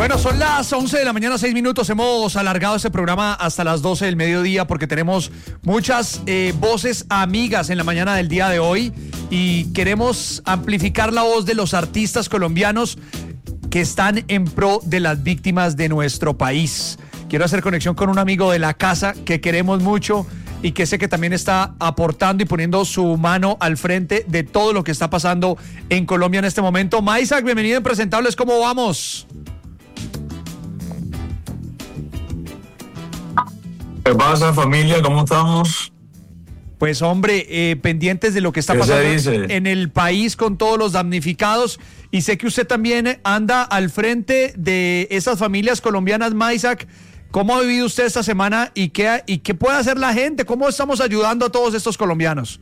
Bueno, son las 11 de la mañana, 6 minutos. Hemos alargado este programa hasta las 12 del mediodía porque tenemos muchas voces amigas en la mañana del día de hoy y queremos amplificar la voz de los artistas colombianos que están en pro de las víctimas de nuestro país. Quiero hacer conexión con un amigo de la casa que queremos mucho y que sé que también está aportando y poniendo su mano al frente de todo lo que está pasando en Colombia en este momento. Maisak, bienvenido en Presentables, ¿cómo vamos? ¿Qué pasa, familia? ¿Cómo estamos? Pues hombre, pendientes de lo que está pasando en el país con todos los damnificados, y sé que usted también anda al frente de esas familias colombianas. Maisak, ¿cómo ha vivido usted esta semana y qué puede hacer la gente? ¿Cómo estamos ayudando a todos estos colombianos?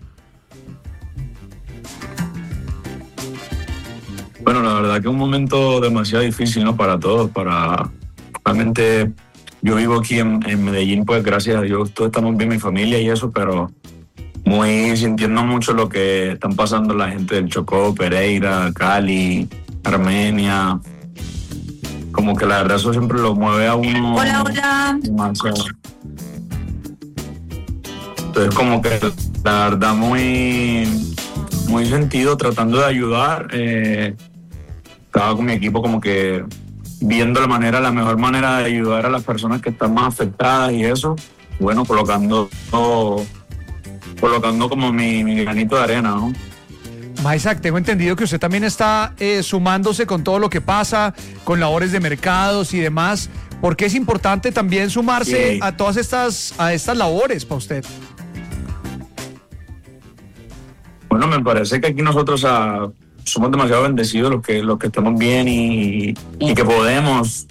Bueno, la verdad que es un momento demasiado difícil, ¿no? Para todos, realmente. Yo vivo aquí en Medellín, pues gracias a Dios todos estamos bien, mi familia y eso, pero sintiendo mucho lo que están pasando la gente del Chocó, Pereira, Cali, Armenia. Como que la verdad eso siempre lo mueve a uno. Hola. Entonces como que la verdad muy sentido, tratando de ayudar. Estaba con mi equipo como que viendo la mejor manera de ayudar a las personas que están más afectadas y eso, bueno, colocando como mi granito de arena, ¿no? Maisak, tengo entendido que usted también está sumándose con todo lo que pasa, con labores de mercados y demás. ¿Por qué es importante también sumarse a todas estas labores para usted? Bueno, me parece que aquí nosotros somos demasiado bendecidos los que estamos bien y que podemos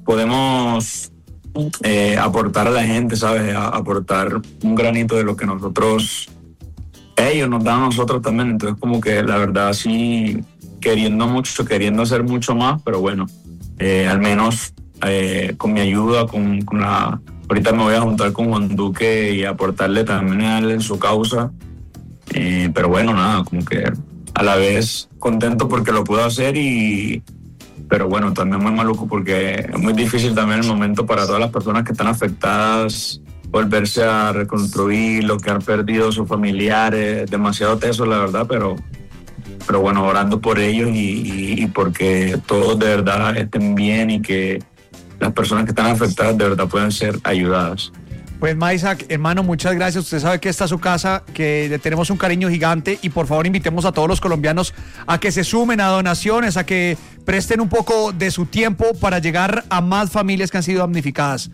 aportar a la gente, ¿sabes? Aportar un granito de lo que ellos nos dan a nosotros también. Entonces como que la verdad sí, queriendo hacer mucho más, pero bueno, al menos con mi ayuda, ahorita me voy a juntar con Juan Duque y aportarle también a él en su causa. Pero bueno, nada, como que a la vez contento porque lo puedo hacer pero bueno, también muy maluco porque es muy difícil también el momento para todas las personas que están afectadas volverse a reconstruir lo que han perdido sus familiares, demasiado teso la verdad, pero bueno, orando por ellos y porque todos de verdad estén bien y que las personas que están afectadas de verdad puedan ser ayudadas. Pues Maisak, hermano, muchas gracias. Usted sabe que esta es su casa, que le tenemos un cariño gigante y por favor invitemos a todos los colombianos a que se sumen a donaciones, a que presten un poco de su tiempo para llegar a más familias que han sido damnificadas.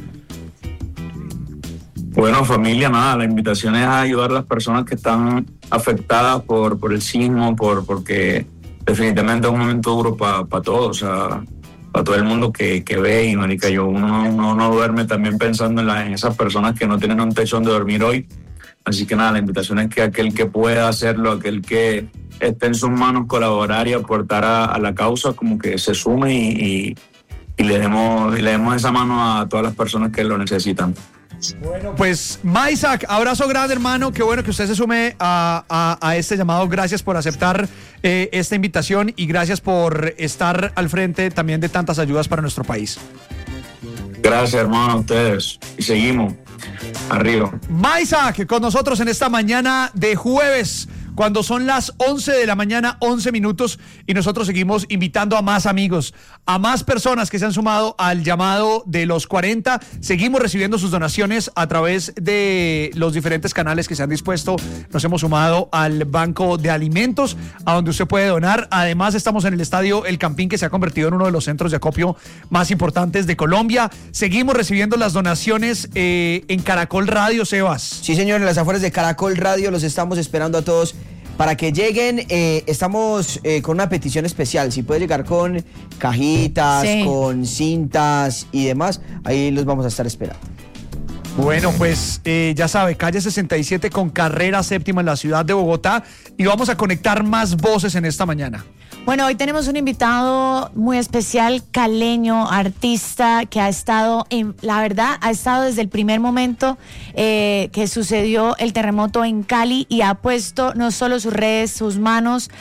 Bueno, familia, nada, la invitación es a ayudar a las personas que están afectadas por el sismo, porque definitivamente es un momento duro para todos, o sea, para todo el mundo que ve y marica, uno no duerme también pensando en esas personas que no tienen un techo donde dormir hoy. Así que nada, la invitación es que aquel que pueda hacerlo, aquel que esté en sus manos colaborar y aportar a la causa, como que se sume y le demos esa mano a todas las personas que lo necesitan. Bueno, pues Maisak, abrazo grande, hermano. Qué bueno que usted se sume a este llamado. Gracias por aceptar esta invitación y gracias por estar al frente también de tantas ayudas para nuestro país. Gracias, hermano, a ustedes. Y seguimos arriba. Maisak con nosotros en esta mañana de jueves, cuando son las 11 de la mañana, 11 minutos, y nosotros seguimos invitando a más amigos, a más personas que se han sumado al llamado de los 40. Seguimos recibiendo sus donaciones a través de los diferentes canales que se han dispuesto. Nos hemos sumado al Banco de Alimentos, a donde usted puede donar. Además, estamos en el Estadio El Campín, que se ha convertido en uno de los centros de acopio más importantes de Colombia. Seguimos recibiendo las donaciones en Caracol Radio, Sebas. Sí, señor, en las afueras de Caracol Radio los estamos esperando a todos para que lleguen. Estamos con una petición especial. Si puede llegar con cajitas, con cintas y demás, ahí los vamos a estar esperando. Bueno, pues ya sabe, calle 67 con carrera séptima en la ciudad de Bogotá, y vamos a conectar más voces en esta mañana. Bueno, hoy tenemos un invitado muy especial, caleño, artista, que ha estado, la verdad, ha estado desde el primer momento que sucedió el terremoto en Cali, y ha puesto no solo sus redes, sus manos,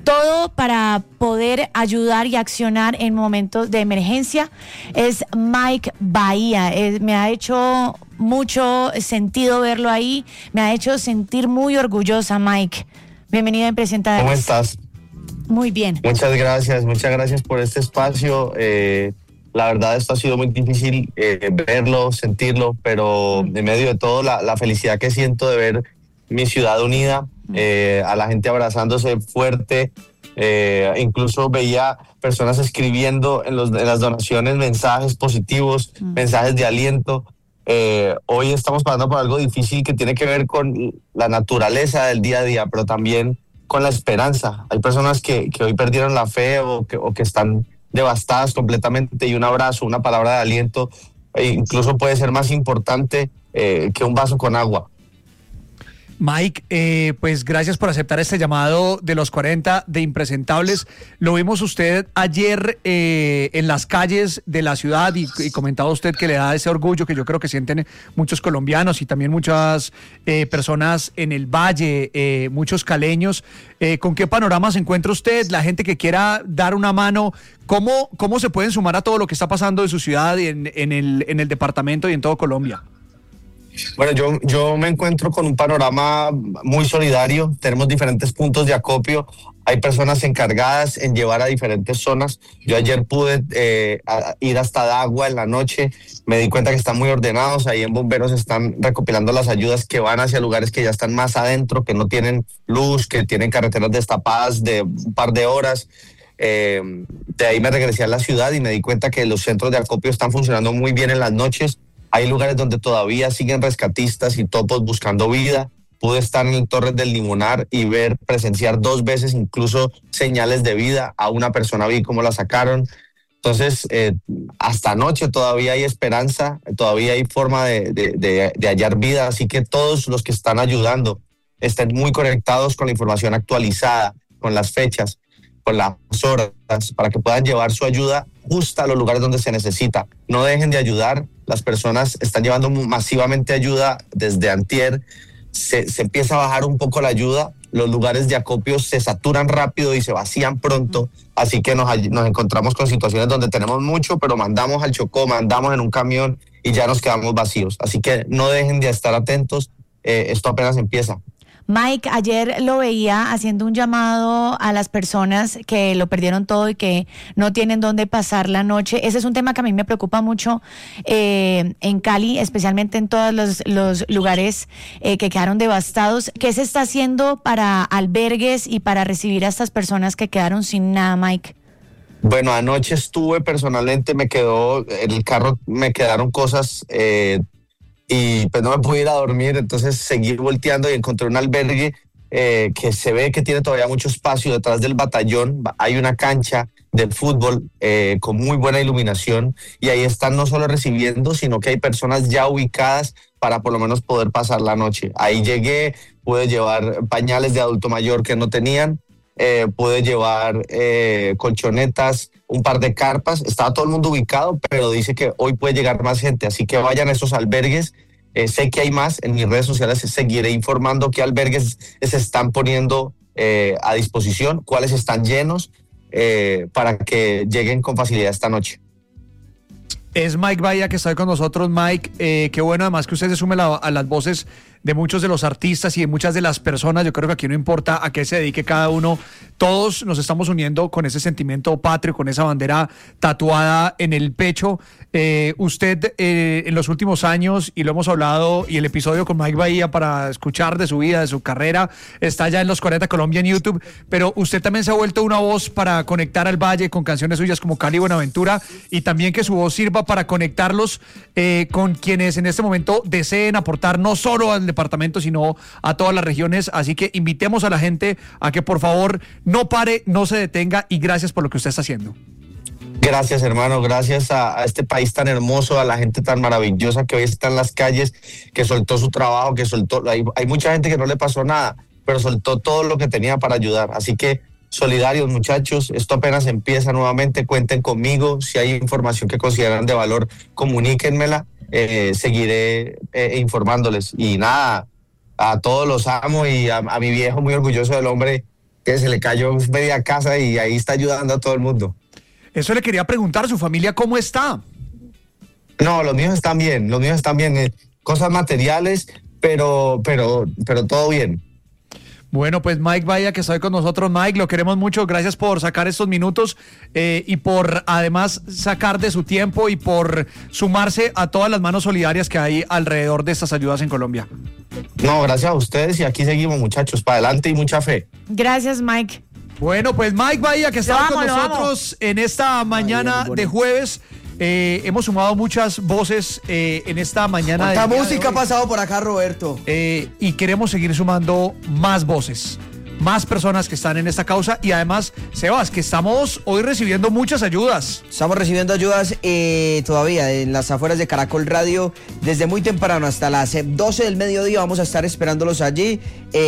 todo para poder ayudar y accionar en momentos de emergencia, es Mike Bahía. Me ha hecho mucho sentido verlo ahí, me ha hecho sentir muy orgullosa, Mike. Bienvenido en Presentadores. ¿Cómo estás? Muy bien. Muchas gracias por este espacio. La verdad esto ha sido muy difícil verlo, sentirlo, pero en medio de todo la felicidad que siento de ver mi ciudad unida, a la gente abrazándose fuerte, incluso veía personas escribiendo en las donaciones mensajes positivos, mensajes de aliento. Hoy estamos pasando por algo difícil que tiene que ver con la naturaleza del día a día, pero también con la esperanza. Hay personas que hoy perdieron la fe o que están devastadas completamente, y un abrazo, una palabra de aliento, incluso puede ser más importante que un vaso con agua. Mike, pues gracias por aceptar este llamado de los 40 de Impresentables. Lo vimos usted ayer en las calles de la ciudad y comentaba usted que le da ese orgullo que yo creo que sienten muchos colombianos y también muchas personas en el Valle, muchos caleños. ¿Con qué panorama se encuentra usted? La gente que quiera dar una mano, ¿cómo se pueden sumar a todo lo que está pasando en su ciudad, en el departamento y en todo Colombia? Bueno, yo me encuentro con un panorama muy solidario. Tenemos diferentes puntos de acopio. Hay personas encargadas en llevar a diferentes zonas. Yo ayer pude ir hasta Dagua en la noche. Me di cuenta que están muy ordenados. Ahí en Bomberos están recopilando las ayudas que van hacia lugares que ya están más adentro, que no tienen luz, que tienen carreteras destapadas de un par de horas. De ahí me regresé a la ciudad y me di cuenta que los centros de acopio están funcionando muy bien en las noches. Hay lugares donde todavía siguen rescatistas y topos buscando vida. Pude estar en Torres del Limonar y presenciar 2 veces incluso señales de vida. A una persona vi cómo la sacaron. Entonces, hasta anoche todavía hay esperanza, todavía hay forma de hallar vida. Así que todos los que están ayudando estén muy conectados con la información actualizada, con las fechas, con las horas, para que puedan llevar su ayuda justa a los lugares donde se necesita. No dejen de ayudar. Las personas están llevando masivamente ayuda desde antier. Se empieza a bajar un poco la ayuda. Los lugares de acopio se saturan rápido y se vacían pronto. Así que nos encontramos con situaciones donde tenemos mucho, pero mandamos al Chocó, mandamos en un camión y ya nos quedamos vacíos. Así que no dejen de estar atentos. Esto apenas empieza. Mike, ayer lo veía haciendo un llamado a las personas que lo perdieron todo y que no tienen dónde pasar la noche. Ese es un tema que a mí me preocupa mucho en Cali, especialmente en todos los lugares que quedaron devastados. ¿Qué se está haciendo para albergues y para recibir a estas personas que quedaron sin nada, Mike? Bueno, anoche estuve personalmente, en el carro me quedaron cosas y pues no me pude ir a dormir, entonces seguí volteando y encontré un albergue que se ve que tiene todavía mucho espacio. Detrás del batallón hay una cancha de fútbol con muy buena iluminación, y ahí están no solo recibiendo, sino que hay personas ya ubicadas para por lo menos poder pasar la noche. Ahí llegué, pude llevar pañales de adulto mayor que no tenían, pude llevar colchonetas, un par de carpas. Estaba todo el mundo ubicado, pero dice que hoy puede llegar más gente, así que vayan a esos albergues. Sé que hay más. En mis redes sociales seguiré informando qué albergues se están poniendo a disposición, cuáles están llenos, para que lleguen con facilidad esta noche. Es Mike Bahía que está hoy con nosotros. Mike, qué bueno además que usted se sume a las voces de muchos de los artistas y de muchas de las personas. Yo creo que aquí no importa a qué se dedique cada uno, todos nos estamos uniendo con ese sentimiento patrio, con esa bandera tatuada en el pecho. Usted en los últimos años, y lo hemos hablado, y el episodio con Mike Bahía para escuchar de su vida, de su carrera, está ya en los 40 Colombia en YouTube, pero usted también se ha vuelto una voz para conectar al Valle con canciones suyas como Cali Buenaventura, y también que su voz sirva para conectarlos con quienes en este momento deseen aportar no solo al departamento, sino a todas las regiones. Así que invitemos a la gente a que por favor no pare, no se detenga, y gracias por lo que usted está haciendo. Gracias, hermano, gracias a este país tan hermoso, a la gente tan maravillosa que hoy está en las calles, que soltó su trabajo, hay mucha gente que no le pasó nada, pero soltó todo lo que tenía para ayudar. Así que solidarios, muchachos, esto apenas empieza nuevamente. Cuenten conmigo. Si hay información que consideran de valor, comuníquenmela. Seguiré informándoles. Y nada, a todos los amo, y a mi viejo, muy orgulloso del hombre que se le cayó media casa y ahí está ayudando a todo el mundo. Eso le quería preguntar, ¿su familia cómo está? No, los míos están bien, cosas materiales, pero todo bien. Bueno, pues Mike Bahía, que está hoy con nosotros. Mike, lo queremos mucho. Gracias por sacar estos minutos y por además sacar de su tiempo y por sumarse a todas las manos solidarias que hay alrededor de estas ayudas en Colombia. No, gracias a ustedes y aquí seguimos, muchachos, para adelante y mucha fe. Gracias, Mike. Bueno, pues Mike Bahía, que está con nosotros en esta mañana de jueves. Hemos sumado muchas voces en esta mañana. ¿Cuánta música ha pasado por acá, Roberto? Y queremos seguir sumando más voces, más personas que están en esta causa. Y además, Sebas, que estamos hoy recibiendo muchas ayudas. Estamos recibiendo ayudas todavía en las afueras de Caracol Radio. Desde muy temprano hasta las 12 del mediodía vamos a estar esperándolos allí.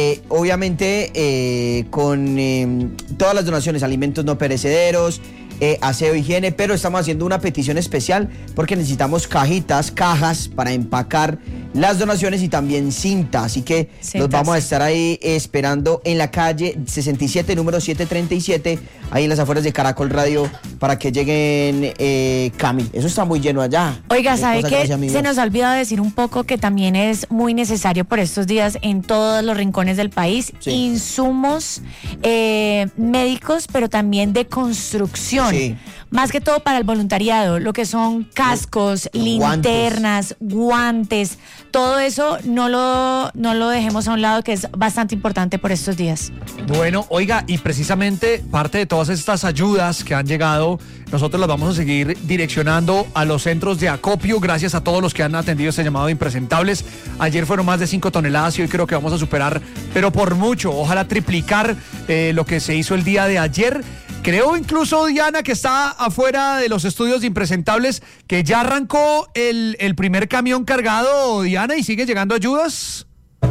Obviamente con todas las donaciones, alimentos no perecederos, aseo, higiene, pero estamos haciendo una petición especial porque necesitamos cajas para empacar las donaciones y también cinta, así que los vamos a estar ahí esperando en la calle 67, número 737, ahí en las afueras de Caracol Radio, para que lleguen, Cami. Eso está muy lleno allá. Oiga, ¿sabe qué? Se nos ha olvidado decir un poco que también es muy necesario por estos días en todos los rincones del país, insumos médicos, pero también de construcción. Sí. Más que todo para el voluntariado, lo que son cascos, linternas, guantes, todo eso no lo dejemos a un lado, que es bastante importante por estos días. Bueno, oiga, y precisamente parte de todas estas ayudas que han llegado, nosotros las vamos a seguir direccionando a los centros de acopio, gracias a todos los que han atendido este llamado de impresentables. Ayer fueron más de 5 toneladas y hoy creo que vamos a superar, pero por mucho, ojalá triplicar lo que se hizo el día de ayer. Creo incluso, Diana, que está afuera de los estudios de impresentables, que ya arrancó el primer camión cargado, Diana, y sigue llegando ayudas.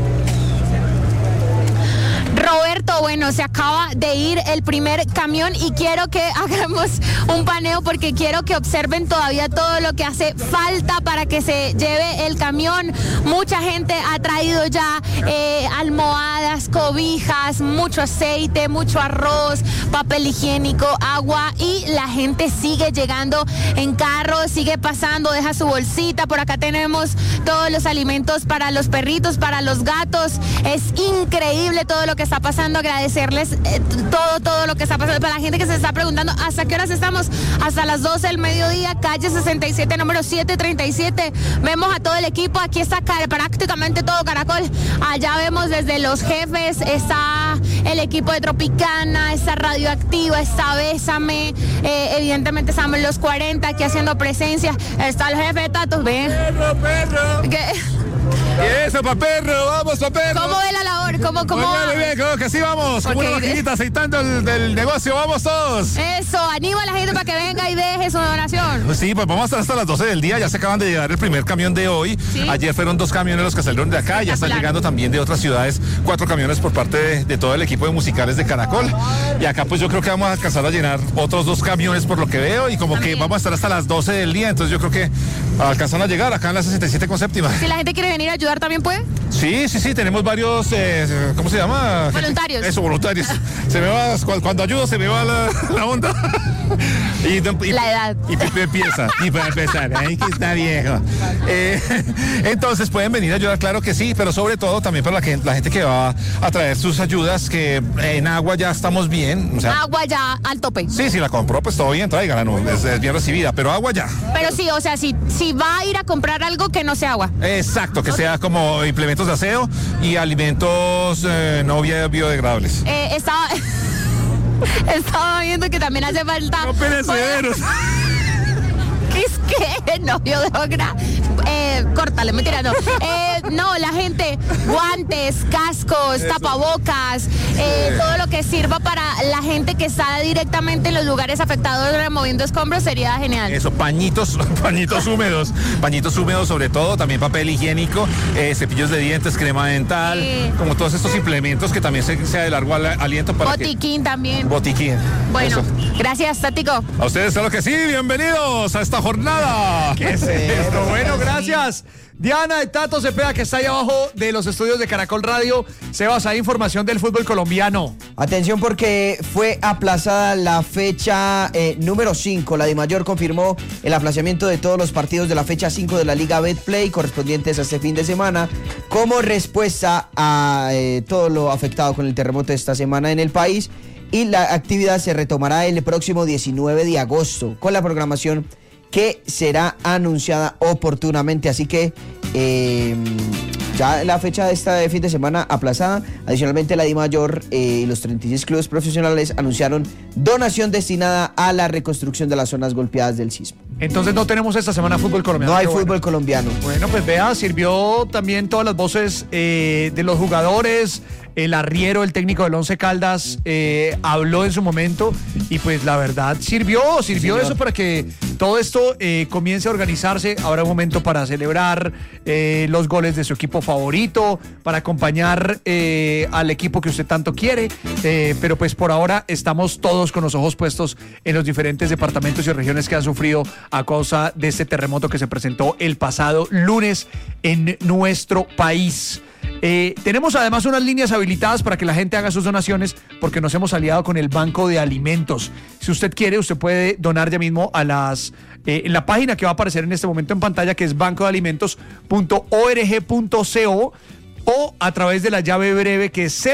Roberto, bueno, se acaba de ir el primer camión y quiero que hagamos un paneo porque quiero que observen todavía todo lo que hace falta para que se lleve el camión. Mucha gente ha traído ya almohadas, cobijas, mucho aceite, mucho arroz, papel higiénico, agua, y la gente sigue llegando en carro, sigue pasando, deja su bolsita. Por acá tenemos todos los alimentos para los perritos, para los gatos. Es increíble todo lo que está pasando. Agradecerles todo lo que está pasando. Para la gente que se está preguntando hasta qué horas estamos, hasta las 12 del mediodía, calle 67, número 737. Vemos a todo el equipo. Aquí está prácticamente todo Caracol. Allá vemos desde los jefes, está el equipo de Tropicana, está Radioactiva, está Bésame, evidentemente estamos los 40 aquí haciendo presencia. Está el jefe de Tatos, ¿ven? Perro. ¿Qué? Y eso, pa' perro, vamos, pa' perro. ¿Cómo ve la labor? ¿Cómo? Muy bien, creo que sí, vamos. Como una maquinita aceitando el negocio, vamos todos. Eso, anima a la gente para que venga y deje su donación. Pues sí, pues vamos a estar hasta las 12 del día. Ya se acaban de llegar el primer camión de hoy. ¿Sí? Ayer fueron 2 camiones los que salieron de acá. Ya están llegando también de otras ciudades 4 camiones por parte de todo el equipo de musicales de Caracol. Y acá pues yo creo que vamos a alcanzar a llenar otros 2 camiones por lo que veo. Y como también que vamos a estar hasta las 12 del día. Entonces yo creo que alcanzan a llegar acá en la 67 con séptima. Si la gente quiere venir a ayudar, ¿también puede? Sí, tenemos varios, ¿cómo se llama? Voluntarios. Eso, voluntarios. Se me va, cuando ayudo se me va la onda. La edad. Y empieza, y para empezar, ahí que está viejo. Entonces pueden venir a ayudar, claro que sí, pero sobre todo también para la gente que va a traer sus ayudas, que en agua ya estamos bien. O sea, agua ya al tope. Sí, si la compró, pues todo bien, tráigala, no, es bien recibida, pero agua ya. Pero sí, o sea, si va a ir a comprar algo, que no sea agua. Exacto, que sea como implementos de aseo y alimentos no biodegradables. Estaba viendo que también hace falta... No perecederos. ¿Qué es que? No biodegradables. Córtale, mentira, no. No, la gente, guantes, cascos, tapabocas, todo lo que sirva para la gente que está directamente en los lugares afectados removiendo escombros sería genial. Eso, pañitos húmedos sobre todo, también papel higiénico, cepillos de dientes, crema dental, como todos estos implementos que también sea de largo aliento para botiquín también. Botiquín. Bueno, Gracias, Tático. A ustedes, claro que sí, bienvenidos a esta jornada. ¿Qué es esto? Bueno, gracias. Diana de Tato Cepeda, que está ahí abajo de los estudios de Caracol Radio. Sebas, hay información del fútbol colombiano. Atención porque fue aplazada la fecha número 5. La DIMAYOR confirmó el aplazamiento de todos los partidos de la fecha 5 de la Liga Betplay correspondientes a este fin de semana como respuesta a todo lo afectado con el terremoto de esta semana en el país, y la actividad se retomará el próximo 19 de agosto con la programación que será anunciada oportunamente, así que ya la fecha de este fin de semana aplazada. Adicionalmente, la DIMAYOR y los 36 clubes profesionales anunciaron donación destinada a la reconstrucción de las zonas golpeadas del sismo. Entonces no tenemos esta semana fútbol colombiano. No hay fútbol colombiano. Bueno, pues vea, sirvió también todas las voces de los jugadores. El arriero, el técnico del Once Caldas, habló en su momento y pues la verdad sirvió eso para que todo esto comience a organizarse. Ahora es un momento para celebrar los goles de su equipo favorito, para acompañar al equipo que usted tanto quiere, pero pues por ahora estamos todos con los ojos puestos en los diferentes departamentos y regiones que han sufrido a causa de este terremoto que se presentó el pasado lunes en nuestro país. Tenemos además unas líneas habilitadas para que la gente haga sus donaciones, porque nos hemos aliado con el Banco de Alimentos. Si usted quiere, usted puede donar ya mismo a en la página que va a aparecer en este momento en pantalla, que es bancodealimentos.org.co, o a través de la llave breve, que es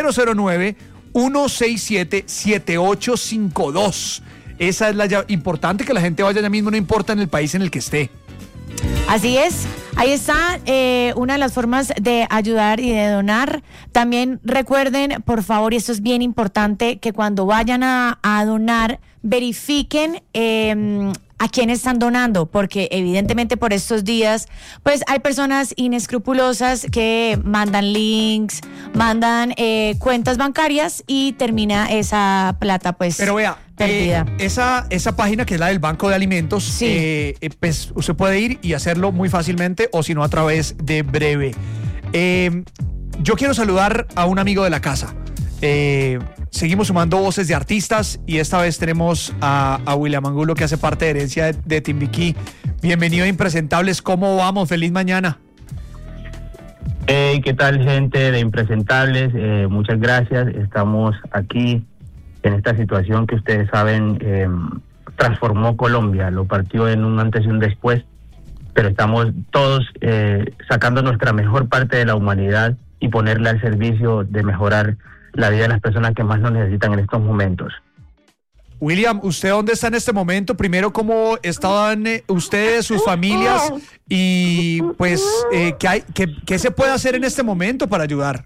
009-167-7852. Esa es la llave. Importante que la gente vaya ya mismo, no importa en el país en el que esté. Así es, ahí está una de las formas de ayudar y de donar. También recuerden, por favor, y esto es bien importante, que cuando vayan a donar, verifiquen a quién están donando, porque evidentemente por estos días, pues hay personas inescrupulosas que mandan links, mandan cuentas bancarias y termina esa plata pues pero vea, perdida. Esa página que es la del Banco de Alimentos, sí. Pues usted puede ir y hacerlo muy fácilmente, o si no a través de Breve. Yo quiero saludar a un amigo de la casa. Seguimos sumando voces de artistas y esta vez tenemos a William Angulo, que hace parte de Herencia de Timbiquí. Bienvenido a Impresentables, ¿cómo vamos? Feliz mañana. Hey, ¿qué tal, gente de Impresentables? Muchas gracias, estamos aquí en esta situación que ustedes saben transformó Colombia, lo partió en un antes y un después, pero estamos todos sacando nuestra mejor parte de la humanidad y ponerla al servicio de mejorar la vida de las personas que más nos necesitan en estos momentos. William, ¿usted dónde está en este momento? Primero, ¿cómo estaban ustedes, sus familias? Y pues, ¿qué se puede hacer en este momento para ayudar?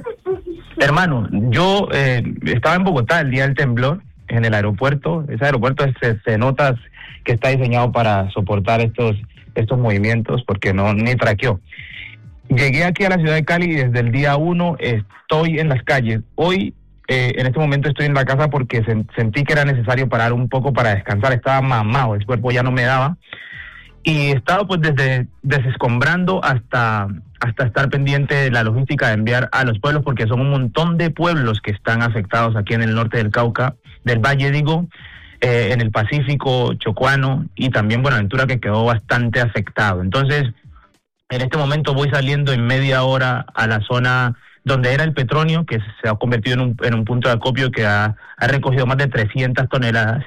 Hermano, yo estaba en Bogotá el día del temblor, en el aeropuerto. Ese aeropuerto se nota que está diseñado para soportar estos movimientos, porque ni traqueó. Llegué aquí a la ciudad de Cali y desde el día 1 estoy en las calles. Hoy, en este momento estoy en la casa porque sentí que era necesario parar un poco para descansar. Estaba mamado, el cuerpo ya no me daba. Y he estado pues desde desescombrando hasta estar pendiente de la logística de enviar a los pueblos, porque son un montón de pueblos que están afectados aquí en el norte del Cauca, del Valle digo, en el Pacífico, Chocuano y también Buenaventura, que quedó bastante afectado. Entonces, en este momento voy saliendo en media hora a la zona donde era el Petronio, que se ha convertido en un punto de acopio que ha recogido más de 300 toneladas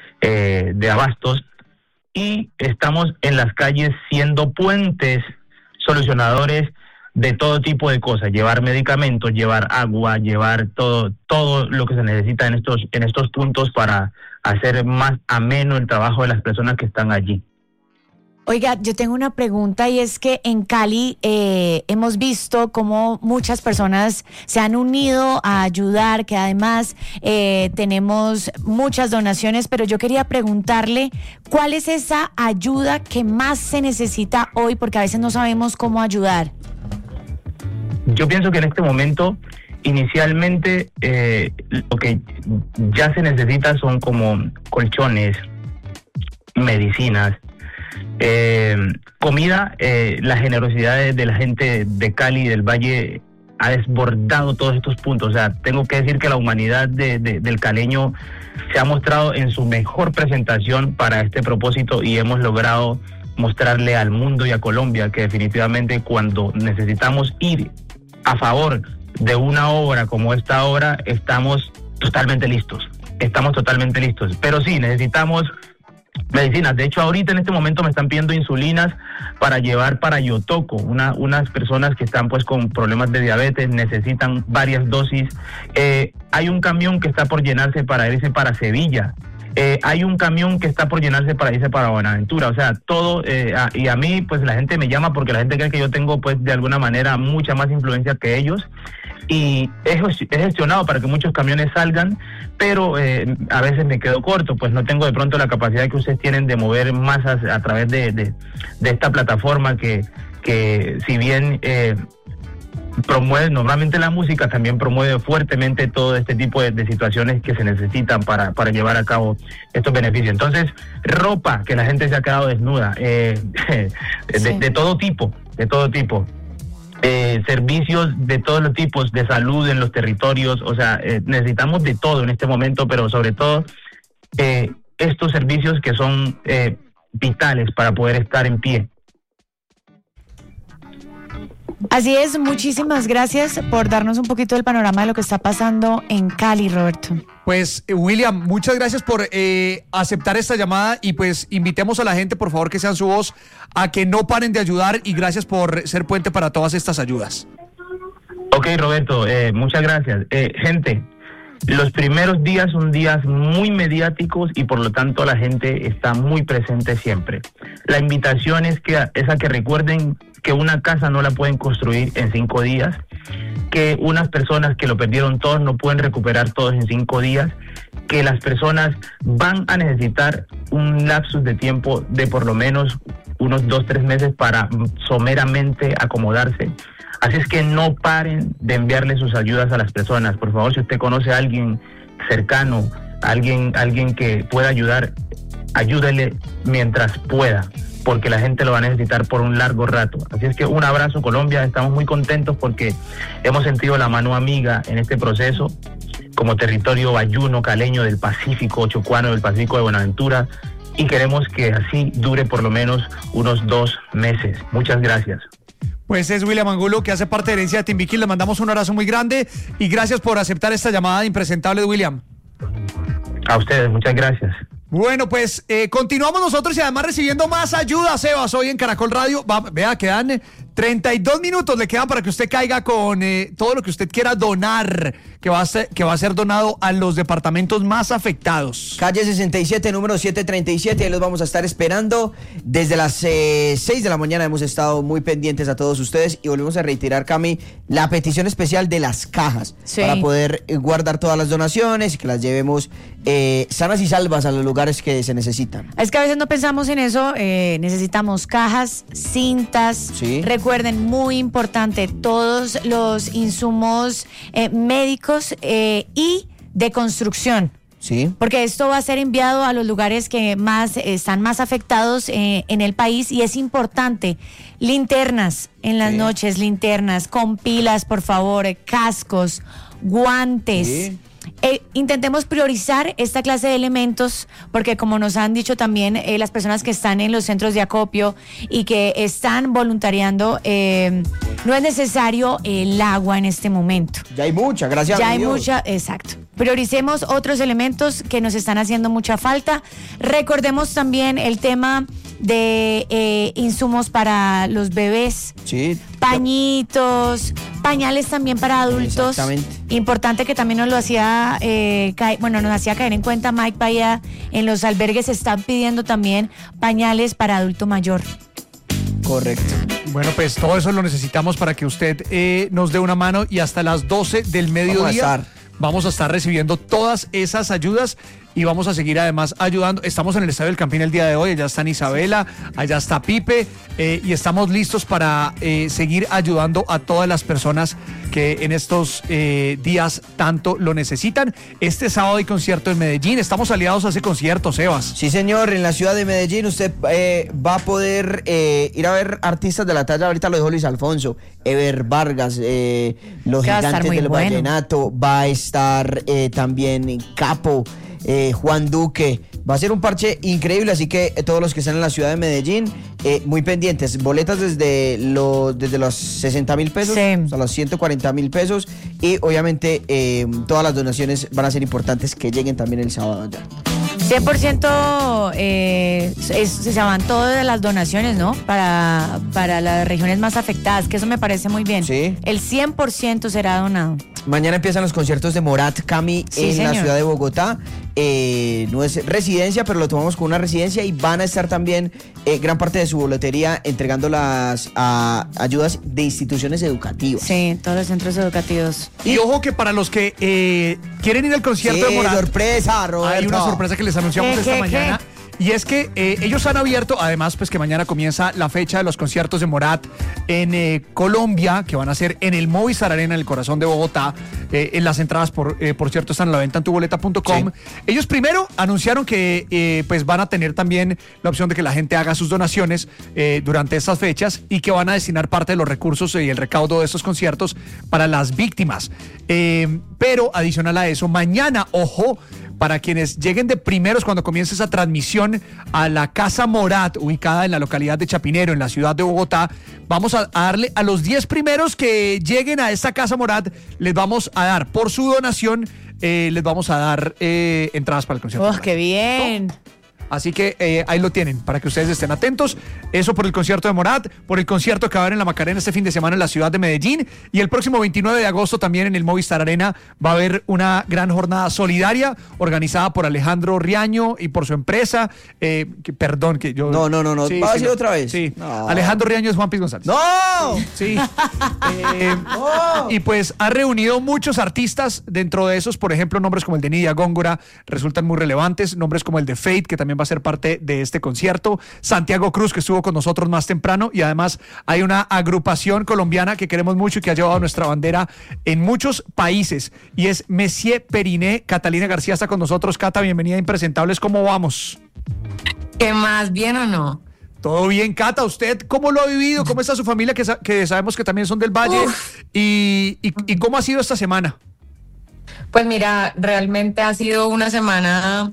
de abastos, y estamos en las calles siendo puentes, solucionadores de todo tipo de cosas, llevar medicamentos, llevar agua, llevar todo lo que se necesita en estos puntos para hacer más ameno el trabajo de las personas que están allí. Oiga, yo tengo una pregunta, y es que en Cali hemos visto cómo muchas personas se han unido a ayudar, que además tenemos muchas donaciones, pero yo quería preguntarle cuál es esa ayuda que más se necesita hoy, porque a veces no sabemos cómo ayudar. Yo pienso que en este momento, inicialmente, lo que ya se necesita son como colchones, medicinas, comida. La generosidad de la gente de Cali y del Valle ha desbordado todos estos puntos. O sea, tengo que decir que la humanidad del caleño se ha mostrado en su mejor presentación para este propósito y hemos logrado mostrarle al mundo y a Colombia que definitivamente cuando necesitamos ir a favor de una obra como esta obra, estamos totalmente listos. Pero sí, necesitamos medicinas. De hecho, ahorita en este momento me están pidiendo insulinas para llevar para Yotoco. Unas personas que están pues con problemas de diabetes necesitan varias dosis. Hay un camión que está por llenarse para irse para Sevilla. Hay un camión que está por llenarse para irse para Buenaventura. O sea, todo, y a mí pues la gente me llama porque la gente cree que yo tengo pues de alguna manera mucha más influencia que ellos. Y he gestionado para que muchos camiones salgan, pero a veces me quedo corto, pues no tengo de pronto la capacidad que ustedes tienen de mover masas a través de esta plataforma que si bien promueve normalmente la música, también promueve fuertemente todo este tipo de situaciones que se necesitan para llevar a cabo estos beneficios. Entonces, ropa, que la gente se ha quedado desnuda, de todo tipo. Servicios de todos los tipos de salud en los territorios, o sea, necesitamos de todo en este momento, pero sobre todo estos servicios que son vitales para poder estar en pie. Así es, muchísimas gracias por darnos un poquito del panorama de lo que está pasando en Cali, Roberto. Pues, William, muchas gracias por aceptar esta llamada y pues invitemos a la gente, por favor, que sean su voz, a que no paren de ayudar y gracias por ser puente para todas estas ayudas. Ok, Roberto, muchas gracias. Gente, los primeros días son días muy mediáticos y por lo tanto la gente está muy presente siempre. La invitación es a que recuerden que una casa no la pueden construir en 5 días, que unas personas que lo perdieron todo no pueden recuperar todos en 5 días, que las personas van a necesitar un lapsus de tiempo de por lo menos unos 2-3 meses para someramente acomodarse. Así es que no paren de enviarle sus ayudas a las personas. Por favor, si usted conoce a alguien cercano, alguien que pueda ayudar, ayúdele mientras pueda, porque la gente lo va a necesitar por un largo rato. Así es que un abrazo, Colombia. Estamos muy contentos porque hemos sentido la mano amiga en este proceso como territorio bayuno, caleño del Pacífico, chocuano del Pacífico de Buenaventura, y queremos que así dure por lo menos unos 2 meses. Muchas gracias. Pues es William Angulo, que hace parte de Herencia de Timbiquí. Le mandamos un abrazo muy grande y gracias por aceptar esta llamada de impresentable de William. A ustedes, muchas gracias. Bueno, pues continuamos nosotros y además recibiendo más ayuda, Sebas, hoy en Caracol Radio. Vea, quedan 32 minutos, le quedan para que usted caiga con todo lo que usted quiera donar, que va a ser donado a los departamentos más afectados. Calle 67, número 737, ahí los vamos a estar esperando. Desde las 6 de la mañana hemos estado muy pendientes a todos ustedes y volvemos a reiterar, Cami, la petición especial de las cajas, sí, para poder guardar todas las donaciones y que las llevemos sanas y salvas a los lugares que se necesitan. Es que a veces no pensamos en eso, necesitamos cajas, cintas, sí. Recuerden, muy importante, todos los insumos médicos y de construcción. Sí. Porque esto va a ser enviado a los lugares que más están más afectados en el país y es importante. Linternas en las noches, linternas con pilas, por favor, cascos, guantes. Sí. Intentemos priorizar esta clase de elementos porque como nos han dicho también las personas que están en los centros de acopio y que están voluntariando, no es necesario el agua en este momento. Ya hay mucha, gracias a Dios. Ya hay mucha, exacto. Prioricemos otros elementos que nos están haciendo mucha falta. Recordemos también el tema de insumos para los bebés, sí, pañitos, pañales también para adultos. Exactamente. Importante que también nos lo hacía nos hacía caer en cuenta Mike Bahía. En los albergues se están pidiendo también pañales para adulto mayor. Correcto. Bueno, pues todo eso lo necesitamos para que usted nos dé una mano y hasta las 12 del mediodía vamos a estar recibiendo todas esas ayudas y vamos a seguir además ayudando. Estamos en el Estadio del Campín el día de hoy, allá está Isabela, allá está Pipe, y estamos listos para seguir ayudando a todas las personas que en estos días tanto lo necesitan. Este sábado hay concierto en Medellín, estamos aliados a ese concierto, Sebas. Sí, señor, en la ciudad de Medellín usted va a poder ir a ver artistas de la talla, ahorita lo dijo Luis Alfonso, Ever Vargas, los gigantes del vallenato, va a estar también Capo, Juan Duque. Va a ser un parche increíble, así que todos los que están en la ciudad de Medellín, muy pendientes. Boletas desde los 60.000 pesos hasta los 140.000 pesos. Y obviamente todas las donaciones van a ser importantes que lleguen también el sábado ya. 100% se van todas las donaciones, ¿no? Para las regiones más afectadas, que eso me parece muy bien. Sí. El 100% será donado. Mañana empiezan los conciertos de Morat Cami en la ciudad de Bogotá. No es residencia, pero lo tomamos como una residencia y van a estar también gran parte de su boletería entregando las ayudas de instituciones educativas. Sí, todos los centros educativos. Y ojo que para los que quieren ir al concierto de Morat, sorpresa, Roberto. Hay una sorpresa que les anunciamos esta mañana. Y es que ellos han abierto, además, pues que mañana comienza la fecha de los conciertos de Morat en Colombia, que van a ser en el Movistar Arena, en el corazón de Bogotá. En las entradas, por cierto, están a la venta en tuboleta.com. Sí. Ellos primero anunciaron que pues van a tener también la opción de que la gente haga sus donaciones durante estas fechas y que van a destinar parte de los recursos y el recaudo de estos conciertos para las víctimas. Pero adicional a eso, mañana, ojo, para quienes lleguen de primeros cuando comience esa transmisión a la Casa Morat, ubicada en la localidad de Chapinero, en la ciudad de Bogotá, vamos a darle a los 10 primeros que lleguen a esta Casa Morat, les vamos a dar por su donación, les vamos a dar entradas para el concierto. ¡Oh, qué bien! ¿No? Así que ahí lo tienen, para que ustedes estén atentos. Eso por el concierto de Morat, por el concierto que va a haber en la Macarena este fin de semana en la ciudad de Medellín. Y el próximo 29 de agosto también en el Movistar Arena va a haber una gran jornada solidaria organizada por Alejandro Riaño y por su empresa. Perdón, que yo... No. Sí, ¿Va a decir otra vez? Sí. No. Alejandro Riaño es Juan Piz González. ¡No! Sí. Y pues ha reunido muchos artistas. Dentro de esos, por ejemplo, nombres como el de Nidia Góngora resultan muy relevantes. Nombres como el de Fate, que también va a ser parte de este concierto. Santiago Cruz, que estuvo con nosotros más temprano. Y además hay una agrupación colombiana que queremos mucho y que ha llevado nuestra bandera en muchos países. Y es Messier Periné. Catalina García está con nosotros. Cata, bienvenida a Impresentables. ¿Cómo vamos? ¿Qué más? ¿Bien o no? Todo bien, Cata. ¿Usted cómo lo ha vivido? ¿Cómo está su familia, que sabemos que también son del Valle? ¿Y cómo ha sido esta semana? Pues mira, realmente ha sido una semana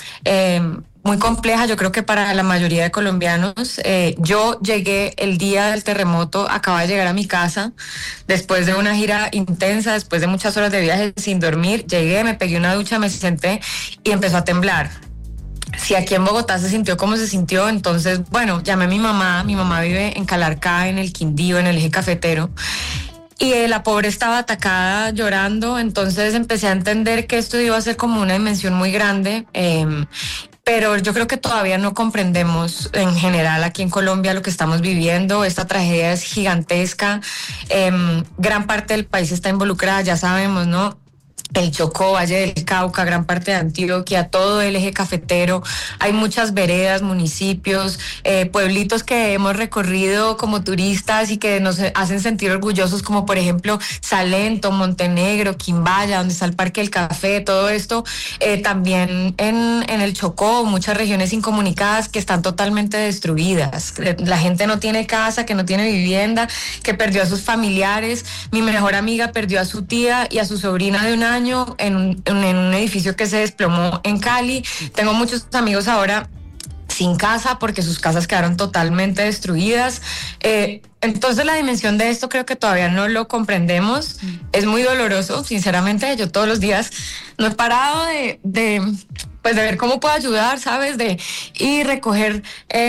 muy compleja, yo creo que para la mayoría de colombianos. Yo llegué el día del terremoto, acababa de llegar a mi casa, después de una gira intensa, después de muchas horas de viaje sin dormir, llegué, me pegué una ducha, me senté y empezó a temblar. Si aquí en Bogotá se sintió como se sintió, entonces, bueno, llamé a mi mamá vive en Calarcá, en el Quindío, en el eje cafetero, y la pobre estaba atacada, llorando, entonces empecé a entender que esto iba a ser como una dimensión muy grande, pero yo creo que todavía no comprendemos en general aquí en Colombia lo que estamos viviendo. Esta tragedia es gigantesca, gran parte del país está involucrada, ya sabemos, ¿no? El Chocó, Valle del Cauca, gran parte de Antioquia, todo el eje cafetero. Hay muchas veredas, municipios, pueblitos que hemos recorrido como turistas y que nos hacen sentir orgullosos, como por ejemplo Salento, Montenegro, Quimbaya, donde está el Parque del Café, todo esto. También en el Chocó, muchas regiones incomunicadas que están totalmente destruidas. La gente no tiene casa, que no tiene vivienda, que perdió a sus familiares. Mi mejor amiga perdió a su tía y a su sobrina de un año en un edificio que se desplomó en Cali. Tengo muchos amigos ahora sin casa porque sus casas quedaron totalmente destruidas. Entonces la dimensión de esto creo que todavía no lo comprendemos. Es muy doloroso, sinceramente. Yo todos los días no he parado de ver cómo puedo ayudar, ¿sabes? De ir, recoger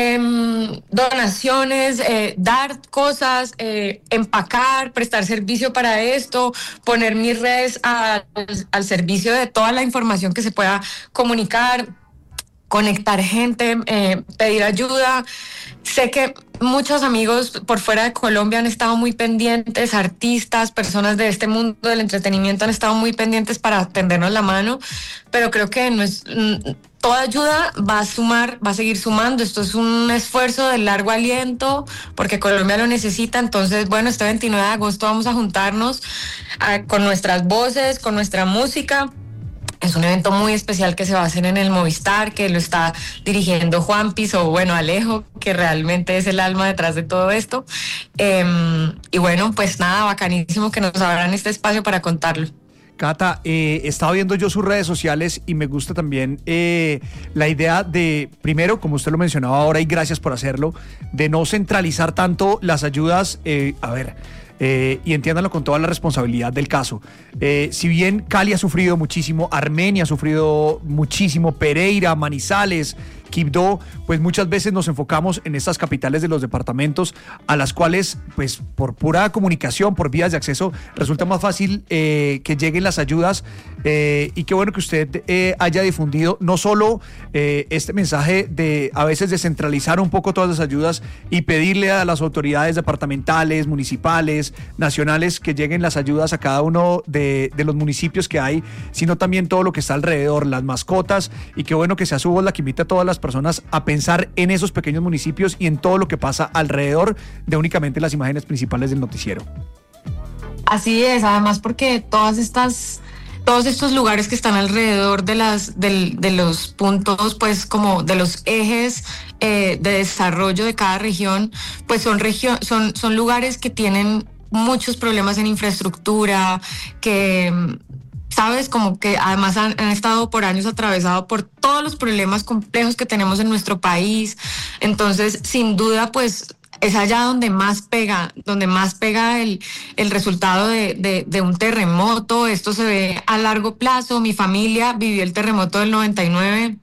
donaciones, dar cosas, empacar, prestar servicio para esto, poner mis redes al servicio de toda la información que se pueda comunicar, conectar gente, pedir ayuda. sé que muchos amigos por fuera de Colombia han estado muy pendientes, artistas, personas de este mundo del entretenimiento han estado muy pendientes para tendernos la mano, pero creo que toda ayuda va a sumar, va a seguir sumando. Esto es un esfuerzo de largo aliento porque Colombia lo necesita. Entonces, bueno, este 29 de agosto vamos a juntarnos con nuestras voces, con nuestra música. Es un evento muy especial que se va a hacer en el Movistar, que lo está dirigiendo Juanpis, o bueno, Alejo, que realmente es el alma detrás de todo esto. Y bueno, pues nada, bacanísimo que nos abran este espacio para contarlo. Cata, estaba viendo yo sus redes sociales y me gusta también la idea de, primero, como usted lo mencionaba ahora, y gracias por hacerlo, de no centralizar tanto las ayudas. Y entiéndanlo con toda la responsabilidad del caso. Si bien Cali ha sufrido muchísimo, Armenia ha sufrido muchísimo, Pereira, Manizales, Quibdó, pues muchas veces nos enfocamos en estas capitales de los departamentos a las cuales, pues por pura comunicación, por vías de acceso, resulta más fácil que lleguen las ayudas, y qué bueno que usted haya difundido no solo este mensaje de a veces descentralizar un poco todas las ayudas y pedirle a las autoridades departamentales, municipales, nacionales que lleguen las ayudas a cada uno de los municipios que hay, sino también todo lo que está alrededor, las mascotas, y qué bueno que sea su voz la que invita a todas las personas a pensar en esos pequeños municipios y en todo lo que pasa alrededor de únicamente las imágenes principales del noticiero. Así es, además porque todos estos lugares que están alrededor de los puntos, pues como de los ejes de desarrollo de cada región, pues son lugares que tienen muchos problemas en infraestructura, que sabes, como que además han estado por años atravesados por todos los problemas complejos que tenemos en nuestro país. Entonces, sin duda, pues es allá donde más pega el resultado de un terremoto. Esto se ve a largo plazo. Mi familia vivió el terremoto del 99.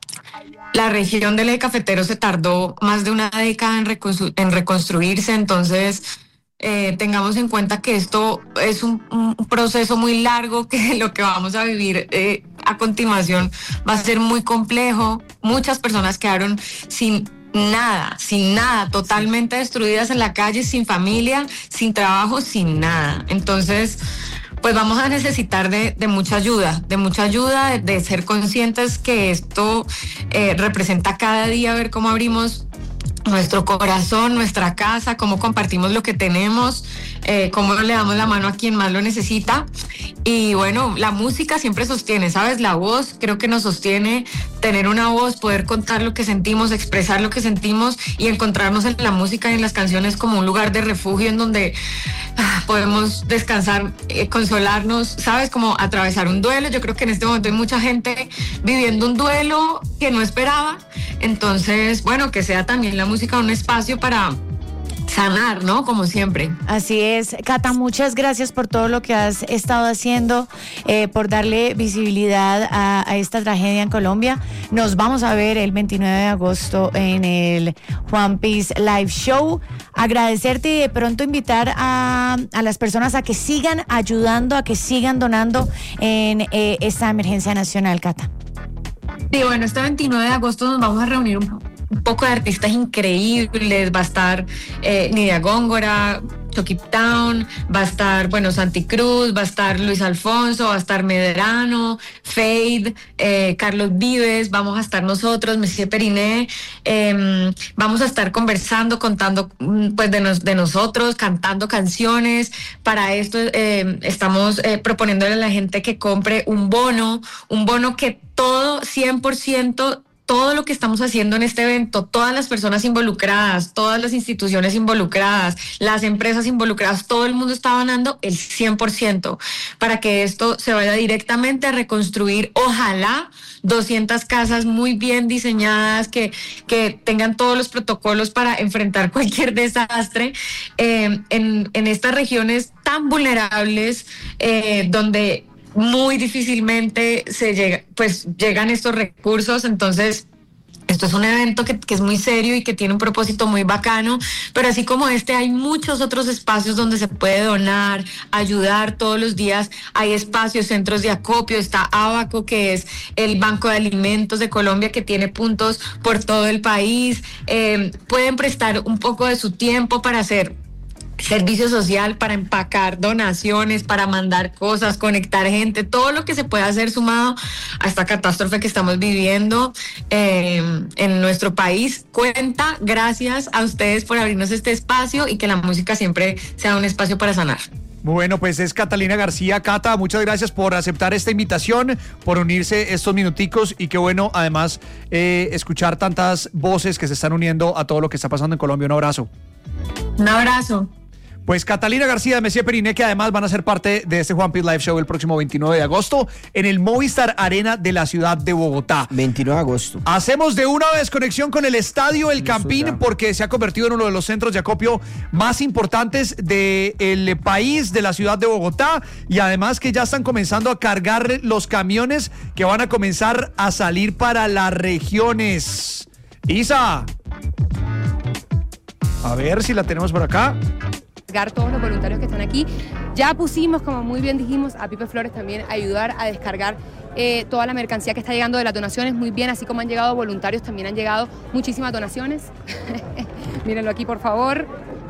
La región del eje cafetero se tardó más de una década en reconstruirse. Entonces, tengamos en cuenta que esto es un proceso muy largo, que lo que vamos a vivir a continuación va a ser muy complejo. Muchas personas quedaron sin nada, totalmente destruidas en la calle, sin familia, sin trabajo, sin nada. Entonces, pues vamos a necesitar de mucha ayuda, de ser conscientes que esto representa cada día ver cómo abrimos nuestro corazón, nuestra casa, cómo compartimos lo que tenemos, cómo le damos la mano a quien más lo necesita. Y bueno, la música siempre sostiene, ¿sabes? La voz creo que nos sostiene, tener una voz, poder contar lo que sentimos, expresar lo que sentimos y encontrarnos en la música y en las canciones como un lugar de refugio en donde podemos descansar, consolarnos, ¿sabes? Como atravesar un duelo. Yo creo que en este momento hay mucha gente viviendo un duelo que no esperaba. Entonces, bueno, que sea también la música un espacio para sanar, ¿no? Como siempre. Así es. Cata, muchas gracias por todo lo que has estado haciendo, por darle visibilidad a esta tragedia en Colombia. Nos vamos a ver el 29 de agosto en el Juanpis Live Show. Agradecerte y de pronto invitar a las personas a que sigan ayudando, a que sigan donando en esta emergencia nacional, Cata. Sí, bueno, este 29 de agosto nos vamos a reunir un poco de artistas increíbles. Va a estar Nidia Góngora, Chucky Town, va a estar, bueno, Santi Cruz, va a estar Luis Alfonso, va a estar Medrano, Fade, Carlos Vives, vamos a estar nosotros, Messier Periné, vamos a estar conversando, contando pues de nosotros, cantando canciones. Para esto estamos proponiéndole a la gente que compre un bono que todo, 100%, todo lo que estamos haciendo en este evento, todas las personas involucradas, todas las instituciones involucradas, las empresas involucradas, todo el mundo está donando el 100% para que esto se vaya directamente a reconstruir, ojalá, 200 casas muy bien diseñadas, que tengan todos los protocolos para enfrentar cualquier desastre en estas regiones tan vulnerables, donde muy difícilmente llegan estos recursos. Entonces, Esto es un evento que es muy serio y que tiene un propósito muy bacano, pero así como hay muchos otros espacios donde se puede donar, ayudar todos los días. Hay espacios, centros de acopio, está Abaco, que es el Banco de Alimentos de Colombia, que tiene puntos por todo el país. Pueden prestar un poco de su tiempo para hacer servicio social, para empacar donaciones, para mandar cosas, conectar gente, todo lo que se puede hacer sumado a esta catástrofe que estamos viviendo en nuestro país cuenta. Gracias a ustedes por abrirnos este espacio y que la música siempre sea un espacio para sanar. Bueno, pues es Catalina García. Cata, muchas gracias por aceptar esta invitación, por unirse estos minuticos y qué bueno además escuchar tantas voces que se están uniendo a todo lo que está pasando en Colombia. Un abrazo. Un abrazo. Pues Catalina García de Messier Periné, que además van a ser parte de este Juan Piz Live Show el próximo 29 de agosto en el Movistar Arena de la ciudad de Bogotá. 29 de agosto. Hacemos de una vez conexión con el Estadio El Campín porque se ha convertido en uno de los centros de acopio más importantes del país, de la ciudad de Bogotá, y además que ya están comenzando a cargar los camiones que van a comenzar a salir para las regiones. Isa, a ver si la tenemos por acá. Todos los voluntarios que están aquí. Ya pusimos, como muy bien dijimos, a Pipe Flores también a ayudar a descargar toda la mercancía que está llegando de las donaciones. Muy bien, así como han llegado voluntarios, también han llegado muchísimas donaciones. Mírenlo aquí, por favor.